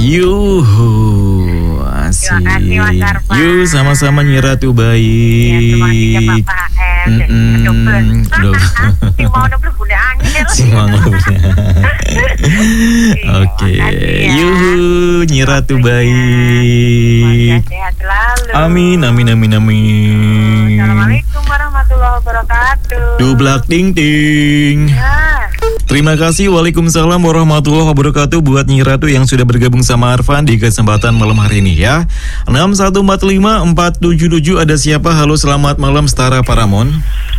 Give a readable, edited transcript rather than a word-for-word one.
Yuhu, asik. Terima kasih Mas Arfan. Yuk sama-sama Nyi Ratu baik. Ya, terima kasih ya Bapak HM. Si mau double bunda angin. Si mau Oke, yuhu Nyi Ratu baik. Sehat selalu. Amin. Assalamualaikum warahmatullahi wabarakatuh. Dublak ting ting. Ya. Terima kasih. Waalaikumsalam warahmatullahi wabarakatuh buat Nyi Ratu yang sudah bergabung sama Arfan di kesempatan malam hari ini ya. 6145477 ada siapa? Halo, selamat malam Setara Paramon.